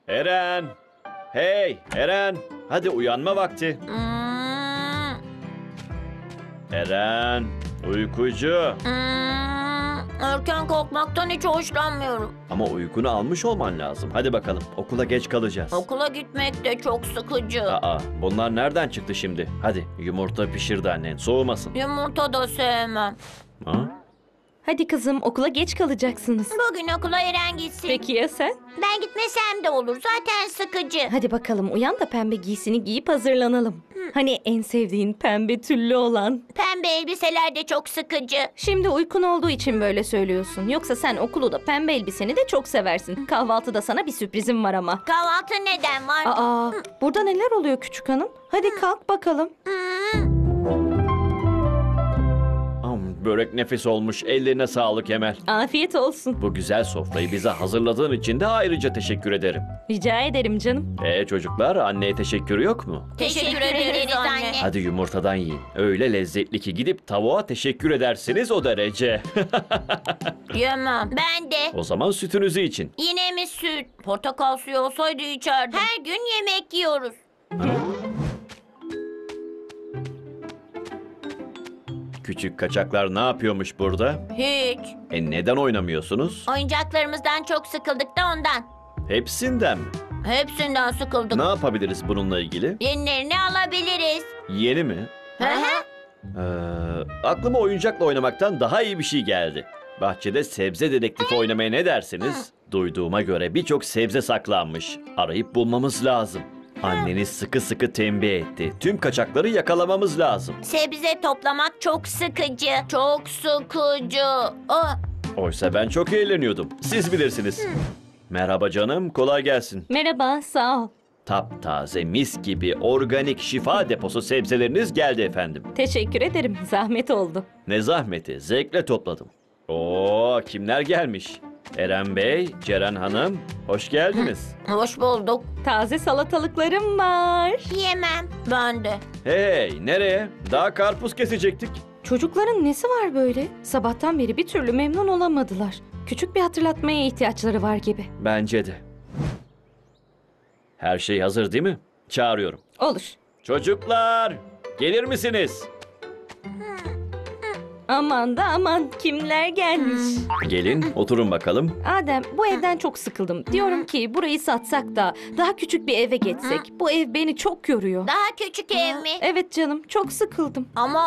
Eren! Hey Eren! Hadi uyanma vakti. Eren! Uykucu! Erken kalkmaktan hiç hoşlanmıyorum. Ama uykunu almış olman lazım. Hadi bakalım, okula geç kalacağız. Okula gitmek de çok sıkıcı. Aa, bunlar nereden çıktı şimdi? Hadi yumurta pişirdi annen, soğumasın. Yumurta da sevmem. Ha? Hadi kızım, okula geç kalacaksınız. Bugün okula Eren gitsin. Peki ya sen? Ben gitmesem de olur. Zaten sıkıcı. Hadi bakalım uyan da pembe giysini giyip hazırlanalım. Hani en sevdiğin pembe tüllü olan. Pembe elbiseler de çok sıkıcı. Şimdi uykun olduğu için böyle söylüyorsun. Yoksa sen okulu da pembe elbiseni de çok seversin. Kahvaltıda sana bir sürprizim var ama. Kahvaltı neden var? Aa, burada neler oluyor küçük hanım? Hadi kalk bakalım. Börek nefis olmuş. Ellerine sağlık Emel. Afiyet olsun. Bu güzel sofrayı bize hazırladığın için de ayrıca teşekkür ederim. Rica ederim canım. Çocuklar, anneye teşekkür yok mu? Teşekkür ederiz anne. Hadi yumurtadan yiyin. Öyle lezzetli ki gidip tavuğa teşekkür edersiniz o derece. Yemem. Ben de. O zaman sütünüzü için. Yine mi süt? Portakal suyu olsaydı içerdim. Her gün yemek yiyoruz. Küçük kaçaklar ne yapıyormuş burada? Hiç. Neden oynamıyorsunuz? Oyuncaklarımızdan çok sıkıldık da ondan. Hepsinden mi? Hepsinden sıkıldık. Ne yapabiliriz bununla ilgili? Yenilerini alabiliriz. Yeni mi? Hı hı. Aklıma oyuncakla oynamaktan daha iyi bir şey geldi. Bahçede sebze dedektifi oynamaya ne dersiniz? Duyduğuma göre birçok sebze saklanmış. Arayıp bulmamız lazım. Anneniz sıkı sıkı tembih etti. Tüm kaçakları yakalamamız lazım. Sebze toplamak çok sıkıcı. Çok sıkıcı. Oysa ben çok eğleniyordum. Siz bilirsiniz. Merhaba canım, kolay gelsin. Merhaba, sağ ol. Taptaze, mis gibi, organik şifa deposu sebzeleriniz geldi efendim. Teşekkür ederim, zahmet oldu. Ne zahmeti, zevkle topladım. Oo, kimler gelmiş? Eren Bey, Ceren Hanım, hoş geldiniz. Hoş bulduk. Taze salatalıklarım var. Yemem. Ben de. Hey, nereye? Daha karpuz kesecektik. Çocukların nesi var böyle? Sabahtan beri bir türlü memnun olamadılar. Küçük bir hatırlatmaya ihtiyaçları var gibi. Bence de. Her şey hazır değil mi? Çağırıyorum. Olur. Çocuklar, gelir misiniz? Aman da aman, kimler gelmiş? Gelin, oturun bakalım. Adem, bu evden çok sıkıldım. Diyorum ki burayı satsak da daha küçük bir eve geçsek. Bu ev beni çok yoruyor. Daha küçük ev mi? Evet canım, çok sıkıldım. Ama